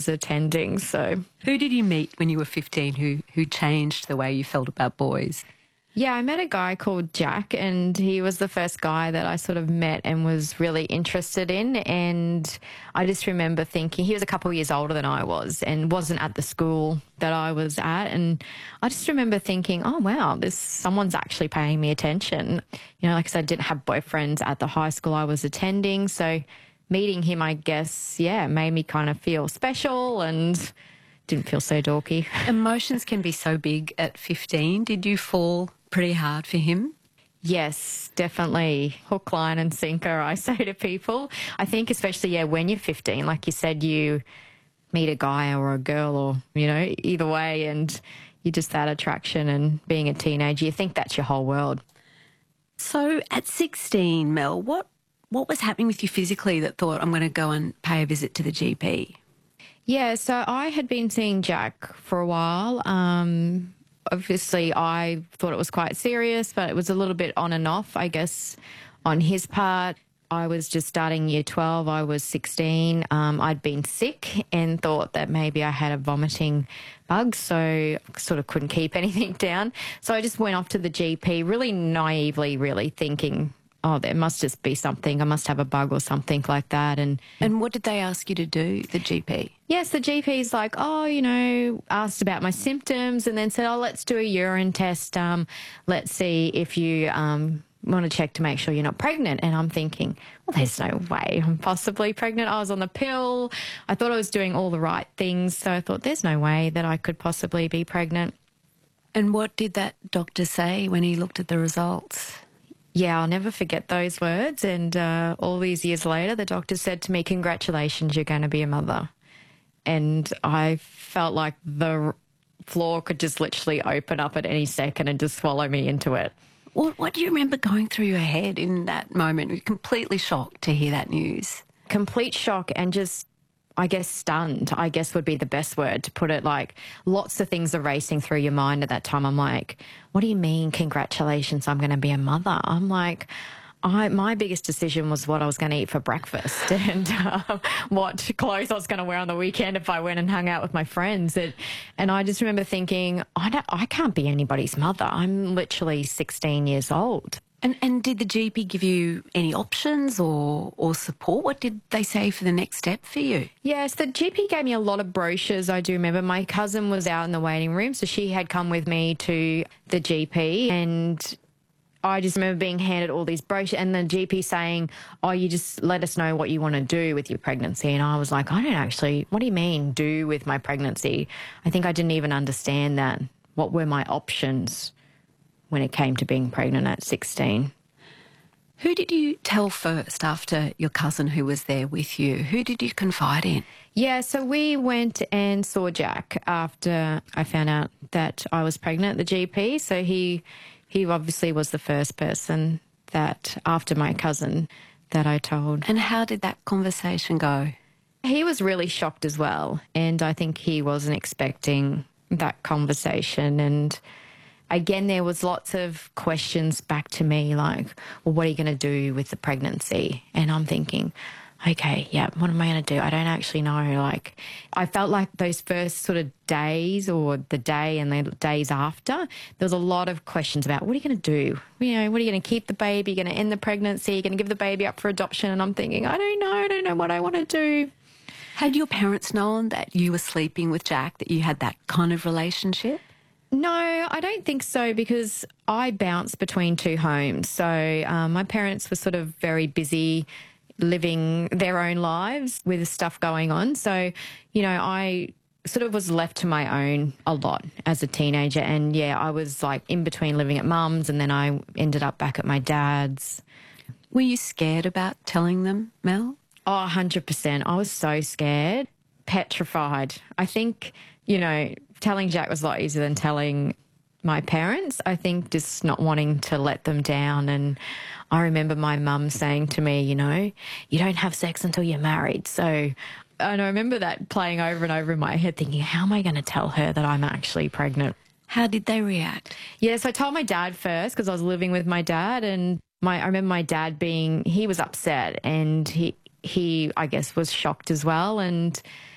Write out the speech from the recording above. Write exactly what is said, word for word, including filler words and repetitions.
was attending. So, who did you meet when you were fifteen who, who changed the way you felt about boys? Yeah, I met a guy called Jack, and he was the first guy that I sort of met and was really interested in. And I just remember thinking, he was a couple of years older than I was and wasn't at the school that I was at. And I just remember thinking, oh, wow, this someone's actually paying me attention. You know, like I said, I didn't have boyfriends at the high school I was attending. So meeting him, I guess, yeah, made me kind of feel special and didn't feel so dorky. Emotions can be so big at fifteen. Did you fall pretty hard for him? Yes, definitely. Hook, line and sinker, I say to people. I think especially, yeah, when you're fifteen, like you said, you meet a guy or a girl or, you know, either way, and you just that attraction, and being a teenager, you think that's your whole world. So at sixteen, Mel, what, what was happening with you physically that thought, I'm going to go and pay a visit to the G P? Yeah, so I had been seeing Jack for a while. Um, obviously, I thought it was quite serious, but it was a little bit on and off, I guess, on his part. I was just starting year twelve. I was sixteen. Um, I'd been sick and thought that maybe I had a vomiting bug, so sort of couldn't keep anything down. So I just went off to the G P, really naively, really thinking, oh, there must just be something. I must have a bug or something like that. And And what did they ask you to do, the G P? yes, the G P's like, oh, you know, asked about my symptoms and then said, oh, let's do a urine test. Um, let's see if you um, want to check to make sure you're not pregnant. And I'm thinking, well, there's no way I'm possibly pregnant. I was on the pill. I thought I was doing all the right things. So I thought there's no way that I could possibly be pregnant. And what did that doctor say when he looked at the results? Yeah, I'll never forget those words. And uh, all these years later, the doctor said to me, congratulations, you're going to be a mother. And I felt like the floor could just literally open up at any second and just swallow me into it. What, what do you remember going through your head in that moment? You're completely shocked to hear that news. Complete shock and just, I guess, stunned, I guess would be the best word to put it. Like, lots of things are racing through your mind at that time. I'm like, what do you mean, congratulations, I'm going to be a mother? I'm like, I, my biggest decision was what I was going to eat for breakfast and uh, what clothes I was going to wear on the weekend if I went and hung out with my friends. It, and I just remember thinking, I, don't, I can't be anybody's mother. I'm literally sixteen years old. And, and did the G P give you any options or, or support? What did they say for the next step for you? Yes, the G P gave me a lot of brochures, I do remember. My cousin was out in the waiting room, so she had come with me to the G P, and I just remember being handed all these brochures and the G P saying, oh, you just let us know what you want to do with your pregnancy. And I was like, I don't actually, what do you mean do with my pregnancy? I think I didn't even understand that. What were my options when it came to being pregnant at sixteen? Who did you tell first after your cousin who was there with you? Who did you confide in? Yeah, so we went and saw Jack after I found out that I was pregnant at the G P. So he he obviously was the first person that, after my cousin, that I told. And how did that conversation go? He was really shocked as well, and I think he wasn't expecting that conversation. And again, there was lots of questions back to me like, well, what are you going to do with the pregnancy? And I'm thinking, okay, yeah, what am I going to do? I don't actually know. Like, I felt like those first sort of days or the day and the days after, there was a lot of questions about what are you going to do? You know, what are you going to keep the baby? You're going to end the pregnancy? You're going to give the baby up for adoption? And I'm thinking, I don't know. I don't know what I want to do. Had your parents known that you were sleeping with Jack, that you had that kind of relationship? No, I don't think so, because I bounced between two homes. So um, my parents were sort of very busy living their own lives with stuff going on. So, you know, I sort of was left to my own a lot as a teenager. And, yeah, I was, like, in between living at mum's and then I ended up back at my dad's. Were you scared about telling them, Mel? Oh, one hundred percent. I was so scared, petrified. I think, you know, telling Jack was a lot easier than telling my parents. I think just not wanting to let them down. And I remember my mum saying to me, you know, you don't have sex until you're married. So, and I remember that playing over and over in my head thinking, how am I going to tell her that I'm actually pregnant? How did they react? Yes, I told my dad first because I was living with my dad, and my I remember my dad being, he was upset, and he, he I guess, was shocked as well. And